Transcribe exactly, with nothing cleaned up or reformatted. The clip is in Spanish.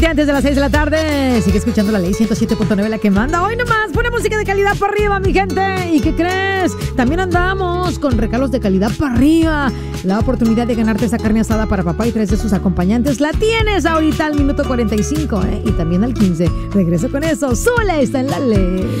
Antes de las seis de la tarde, sigue escuchando la ley ciento siete punto nueve, la que manda. Hoy nomás, pura música de calidad para arriba, mi gente. ¿Y qué crees? También andamos con regalos de calidad para arriba. La oportunidad de ganarte esa carne asada para papá y tres de sus acompañantes la tienes ahorita al minuto cuarenta y cinco, ¿eh? Y también al quince. Regreso con eso. Súbele, está en la ley.